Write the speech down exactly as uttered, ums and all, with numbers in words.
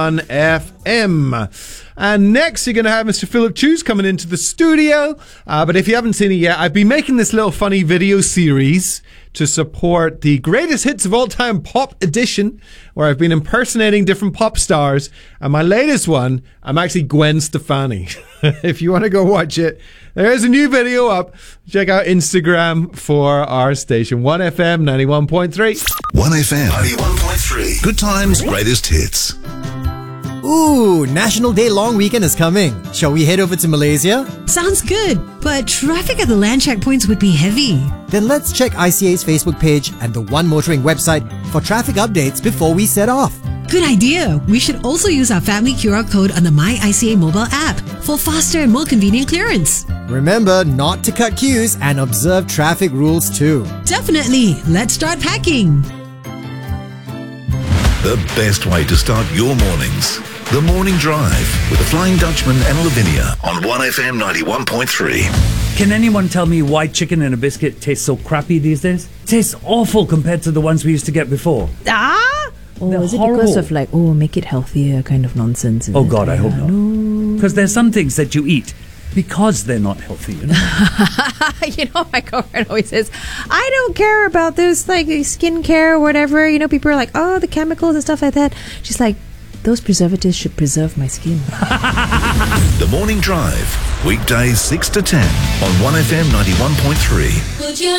on F M. And next, you're going to have Mister Philip Choose coming into the studio. Uh, but if you haven't seen it yet, I've been making this little funny video series to support the Greatest Hits of All Time Pop Edition, where I've been impersonating different pop stars. And my latest one, I'm actually Gwen Stefani. If you want to go watch it, there's a new video up. Check out Instagram for our station, one F M ninety-one point three. one F M ninety-one point three. Good times, greatest hits. Ooh, National Day long weekend is coming. Shall we head over to Malaysia? Sounds good, but traffic at the land checkpoints would be heavy. Then let's check I C A's Facebook page and the One Motoring website for traffic updates before we set off. Good idea. We should also use our family Q R code on the My I C A mobile app for faster and more convenient clearance. Remember not to cut queues and observe traffic rules too. Definitely. Let's start packing. The best way to start your mornings. The Morning Drive with the Flying Dutchman and Lavinia on one F M ninety-one point three. Can anyone tell me why chicken in a biscuit tastes so crappy these days? It tastes awful compared to the ones we used to get before. Ah? Or They're is it horrible. because of like, oh, make it healthier kind of nonsense? is Oh it? God, I hope Yeah, not. Because there's some things that you eat because they're not healthy, you know? You know, my girlfriend always says, I don't care about this, like, skincare or whatever. You know, people are like, oh, the chemicals and stuff like that. She's like, those preservatives should preserve my skin. The Morning Drive, weekdays six to ten on one F M ninety-one point three. Would you